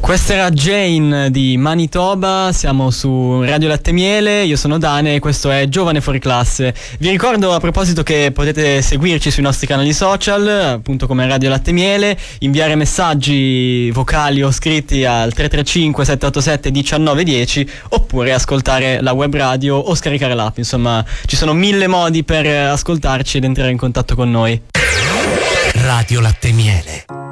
Questa era Jane di Manitoba, siamo su Radio Latte Miele, io sono Dane e questo è Giovane Fuori Classe. Vi ricordo a proposito che potete seguirci sui nostri canali social, appunto come Radio Latte Miele, inviare messaggi vocali o scritti al 335 787 1910 oppure ascoltare la web radio o scaricare l'app. Insomma, ci sono 1000 modi per ascoltarci ed entrare in contatto con noi. Radio Latte Miele.